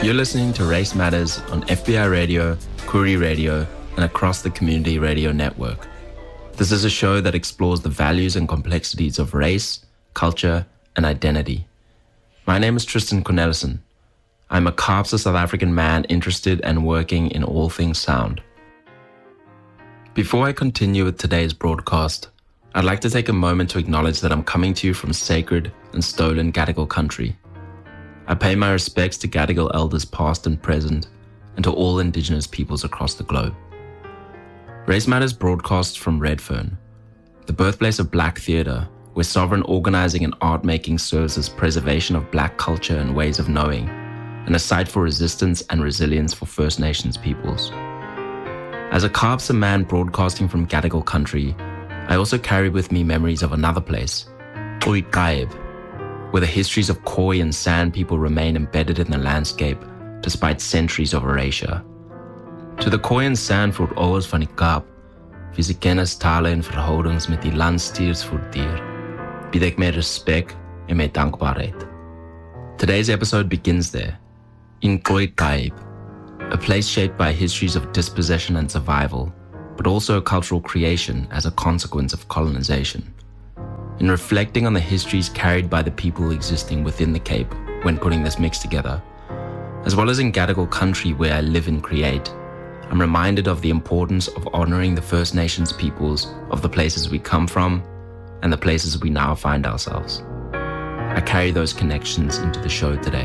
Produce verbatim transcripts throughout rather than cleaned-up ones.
You're listening to Race Matters on F B I Radio, Koori Radio, and across the Community Radio Network. This is a show that explores the values and complexities of race, culture, and identity. My name is Tristan Cornelison. I'm a Kaapse South African man interested and working in all things sound. Before I continue with today's broadcast, I'd like to take a moment to acknowledge that I'm coming to you from sacred and stolen Gadigal country. I pay my respects to Gadigal elders past and present, and to all Indigenous peoples across the globe. Race Matters broadcasts from Redfern, the birthplace of Black theatre, where sovereign organising and art-making serves as preservation of Black culture and ways of knowing, and a site for resistance and resilience for First Nations peoples. As a Kaapse man broadcasting from Gadigal country, I also carry with me memories of another place, Qoyqaib, where the histories of Khoi and San people remain embedded in the landscape despite centuries of erasure. To the Khoi en San voorouders van die Kaap, wie se kennis, tale en verhoudings met die landstuurs voortduur, bied ek my respek en my dankbaarheid. Today's episode begins there, in Qoyqaib, a place shaped by histories of dispossession and survival, but also cultural creation as a consequence of colonization. In reflecting on the histories carried by the people existing within the Cape when putting this mix together, as well as in Gadigal country where I live and create, I'm reminded of the importance of honouring the First Nations peoples of the places we come from and the places we now find ourselves. I carry those connections into the show today.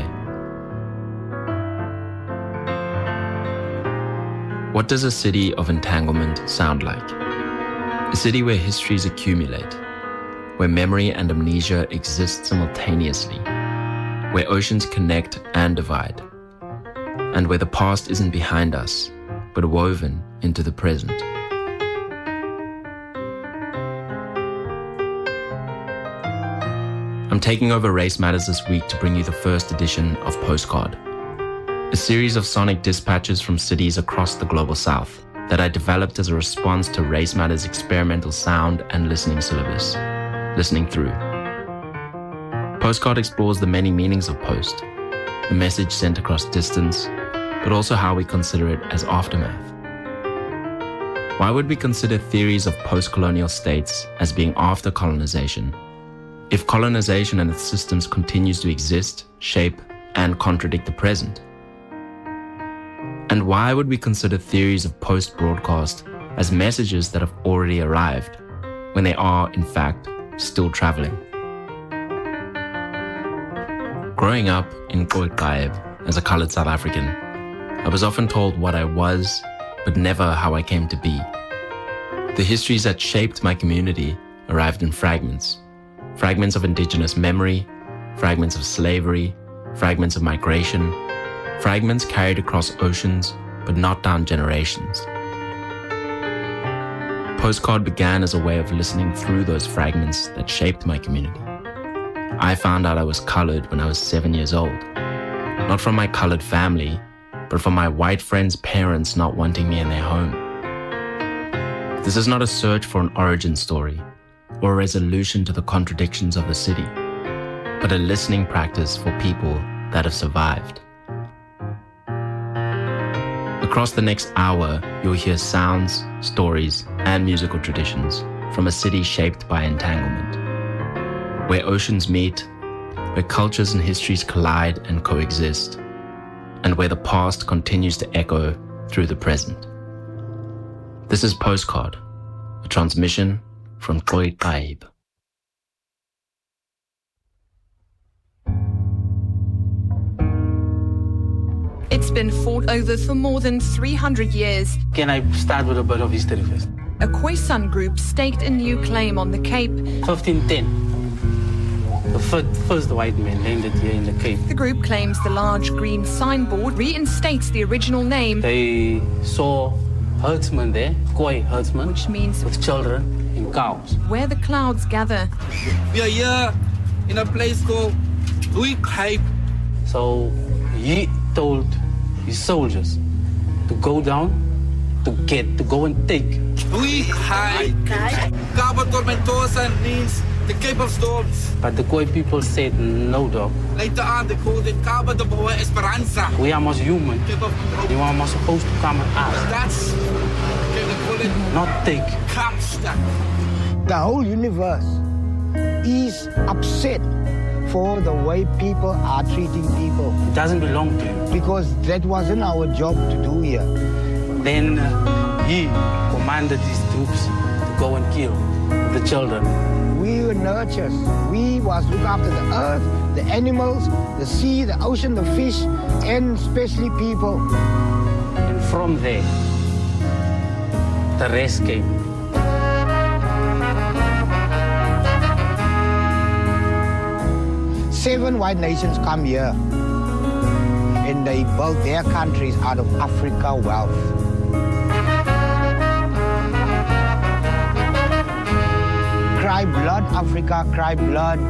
What does a city of entanglement sound like? A city where histories accumulate, where memory and amnesia exist simultaneously, where oceans connect and divide, and where the past isn't behind us, but woven into the present. I'm taking over Race Matters this week to bring you the first edition of Postcard, a series of sonic dispatches from cities across the global south that I developed as a response to Race Matters' experimental sound and listening syllabus, Listening Through. Postcard explores the many meanings of post, the message sent across distance, but also how we consider it as aftermath. Why would we consider theories of post-colonial states as being after colonization, if colonization and its systems continues to exist, shape, and contradict the present? And why would we consider theories of post-broadcast as messages that have already arrived, when they are, in fact, still traveling? Growing up in Qoyqaib as a coloured South African, I was often told what I was, but never how I came to be. The histories that shaped my community arrived in fragments. Fragments of Indigenous memory, fragments of slavery, fragments of migration, fragments carried across oceans, but not down generations. Postcard began as a way of listening through those fragments that shaped my community. I found out I was coloured when I was seven years old, not from my coloured family, but from my white friends' parents not wanting me in their home. This is not a search for an origin story or a resolution to the contradictions of the city, but a listening practice for people that have survived. Across the next hour, you'll hear sounds, stories, and musical traditions from a city shaped by entanglement, where oceans meet, where cultures and histories collide and coexist, and where the past continues to echo through the present. This is Postcard, a transmission from Qoyqaib. It's been fought over for more than three hundred years. Can I start with a bit of history first? A Khoisan group staked a new claim on the Cape. fifteen ten. The first, first white man landed here in the Cape. The group claims the large green signboard reinstates the original name. They saw herdsmen there, Khoi herdsmen, which means with children and cows. Where the clouds gather. We are here in a place called Qoyqaib. So he told his soldiers to go down, to get, to go and take. Qoyqaib. Kaapse Tormentosa means the Cape of Storms. But the Khoi people said, no, dog. Later on, they called it Cabo de Boa Esperanza. We are most human. Cape of Hope. You are not supposed to come and ask. That's, okay, they call it Not take. Kaapstad. The whole universe is upset for the way people are treating people, It doesn't belong to you. because that wasn't our job to do here. Then uh, he commanded his troops to go and kill the children. We were nurtures. We was look after the earth, the animals, the sea, the ocean, the fish, and especially people. And from there, the rest came. Seven white nations come here, and they built their countries out of Africa wealth. Cry blood, Africa, cry blood.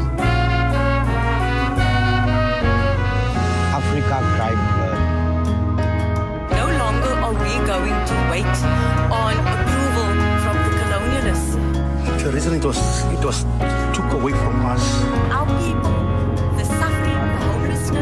Africa, cry blood. No longer are we going to wait on approval from the colonialists. The reason it was, it was took away from us. Our people